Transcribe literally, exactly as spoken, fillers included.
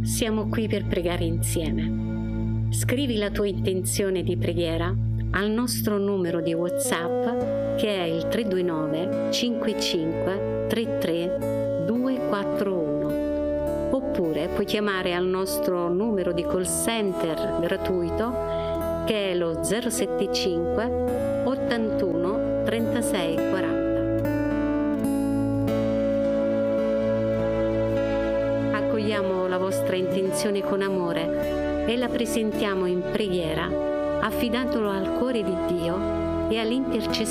siamo qui per pregare insieme. Scrivi la tua intenzione di preghiera al nostro numero di WhatsApp che è il tre due nove cinque cinque tre tre due quattro uno, oppure puoi chiamare al nostro numero di call center gratuito che è lo zero sette cinque ottantuno trentasei quaranta. Accogliamo la vostra intenzione con amore e la presentiamo in preghiera, affidandolo al cuore di Dio e all'intercessione